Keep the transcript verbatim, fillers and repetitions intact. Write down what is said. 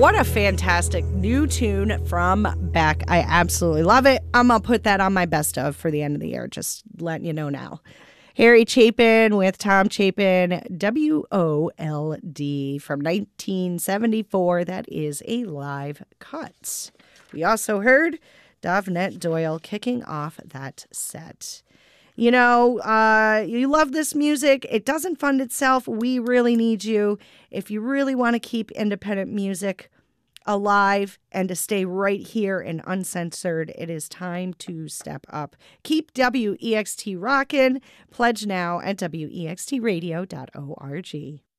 what a fantastic new tune from Beck. I absolutely love it. I'm going to put that on my best of for the end of the year. Just letting you know now. Harry Chapin with Tom Chapin, W O L D from nineteen seventy-four. That is a live cut. We also heard Davnette Doyle kicking off that set. You know, uh, you love this music. It doesn't fund itself. We really need you. If you really want to keep independent music alive and to stay right here and uncensored, it is time to step up. Keep W E X T rockin'. Pledge now at W E X T radio dot org.